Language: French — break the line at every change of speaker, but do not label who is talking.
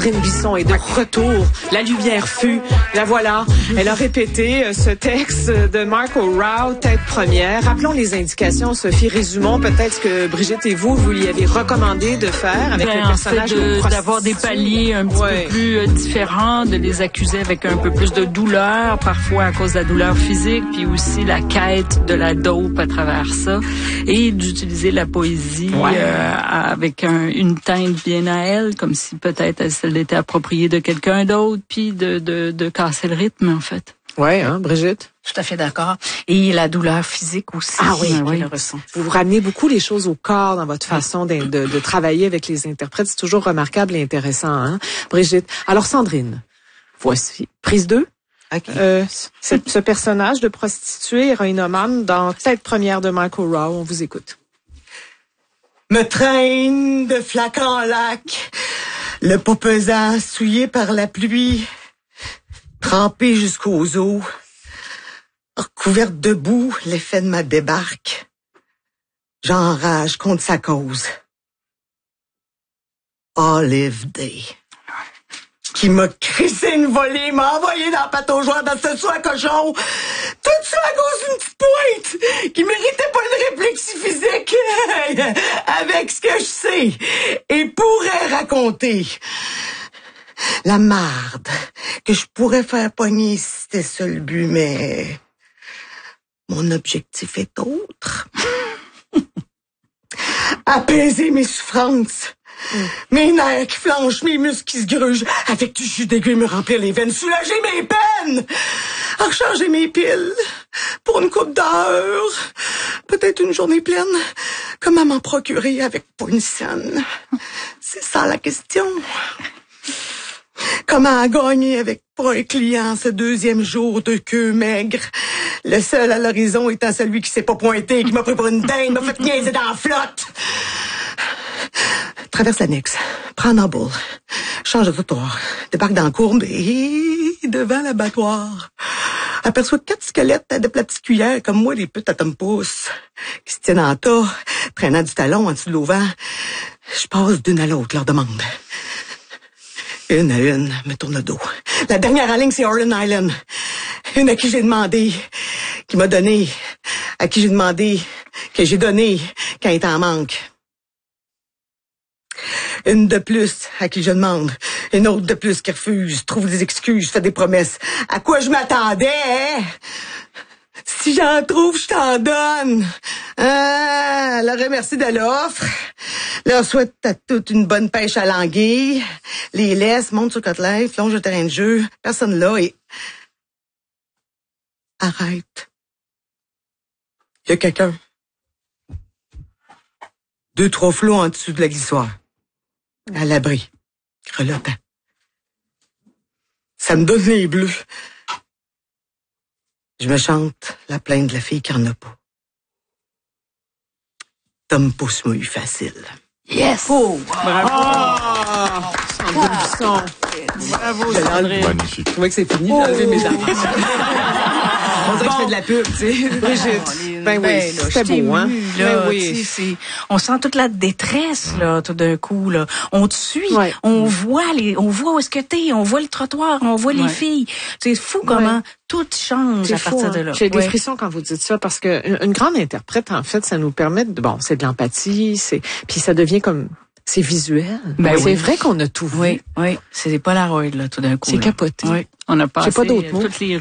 Sandrine Bisson est de retour. La lumière fut, la voilà. Elle a répété ce texte de Mark O'Rourke, tête première. Rappelons les indications, Sophie. Résumons peut-être ce que Brigitte et vous lui avez recommandé de faire avec le personnage
d'avoir des paliers un petit peu plus différents, de les accuser avec un peu plus de douleur, parfois à cause de la douleur physique, puis aussi la quête de la dope à travers ça, et d'utiliser la poésie avec une teinte bien à elle, comme si peut-être elle était appropriée de quelqu'un d'autre, puis de casser le rythme, en fait.
Ouais, hein, Brigitte?
Tout à fait d'accord. Et la douleur physique aussi.
Ah oui,
qu'elle ressent.
Vous ramenez beaucoup les choses au corps dans votre façon de travailler avec les interprètes. C'est toujours remarquable et intéressant, hein, Brigitte? Alors, Sandrine, voici. Prise 2. Okay. Ce personnage de prostituée héroïnomane dans Tête première de Mark O'Rourke, on vous écoute.
Me traîne de flaque en lac, le pot pesant souillé par la pluie, trempé jusqu'aux os, recouverte de boue, l'effet de ma débarque. J'enrage contre sa cause. Olive Day. Qui m'a crissé une volée, m'a envoyé dans le pâte aux joueurs dans ce soir cochon. Tout ça à cause d'une petite pointe qui méritait pas une réflexion physique avec ce que je sais et pourrais raconter. La marde que je pourrais faire pogner si c'était ça le but, mais mon objectif est autre. Apaiser mes souffrances. Mes nerfs qui flanchent, mes muscles qui se grugent, avec du jus d'aiguille me remplir les veines, soulager mes peines, recharger mes piles, pour une couple d'heures, peut-être une journée pleine, comment m'en procurer avec pas une scène? C'est ça la question. Comment gagner avec pas un client ce deuxième jour de queue maigre? Le seul à l'horizon étant celui qui s'est pas pointé, qui m'a pris pour une dinde, m'a fait niaiser dans la flotte. Traverse l'annexe, prends en boule, change de trottoir, débarque dans la courbe et devant l'abattoir. Aperçois 4 squelettes de petites cuillères comme moi, des putes à Tom Pouce, qui se tiennent en tas, traînant du talon en dessous de l'auvent. Je passe d'une à l'autre, leur demande. Une à une, me tourne le dos. La dernière en ligne, c'est Orland Island. Une à qui j'ai demandé, qui m'a donné, à qui j'ai demandé, que j'ai donné quand il était en manque. Une de plus à qui je demande, une autre de plus qui refuse, trouve des excuses, fait des promesses. À quoi je m'attendais, hein? Si j'en trouve, je t'en donne. Ah, leur remercie de l'offre. Leur souhaite à toute une bonne pêche à l'anguille. Les laisse, monte sur côtelette, plonge le terrain de jeu. Personne là et... Arrête. Il y a quelqu'un. 2-3 flots en dessous de la glissoire. À l'abri. Grelottant. Ça me donne les bleus. Je me chante la plainte de la fille qui en a pas. Tom Pouce m'a eu facile.
Yes!
Oh!
Bravo! Sandrine Bisson. Bravo, Sandrine.
Magnifique.
Je trouvais que c'est fini d'enlever mes affaires. On dirait que je fais de la pub, tu sais. Brigitte. Ben oui, c'était beau, hein?
Ben oui. On sent toute la détresse, là, tout d'un coup, là. On te suit. On voit où est-ce que t'es. On voit le trottoir. On voit les filles. C'est fou comment tout change à partir de là.
J'ai des frissons quand vous dites ça parce que une grande interprète, en fait, ça nous permet c'est de l'empathie, puis ça devient comme, c'est visuel.
Ben
c'est vrai qu'on a tout vu.
Oui. C'est des Polaroids, là, tout d'un coup.
C'est capoté.
Oui. On a passé
pas d'autres mots.
toutes les